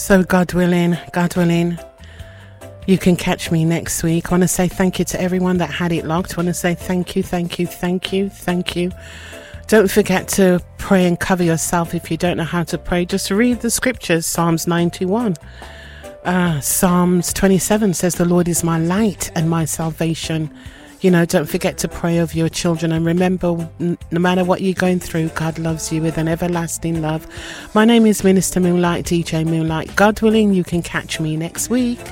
So God willing, you can catch me next week. I want to say thank you to everyone that had it locked. I want to say thank you. Don't forget to pray and cover yourself. If you don't know how to pray, just read the scriptures. Psalms 91. Psalms 27 says, the Lord is my light and my salvation. You know, don't forget to pray over your children. And remember, no matter what you're going through, God loves you with an everlasting love. My name is Minister Moonlight, DJ Moonlight. God willing, you can catch me next week.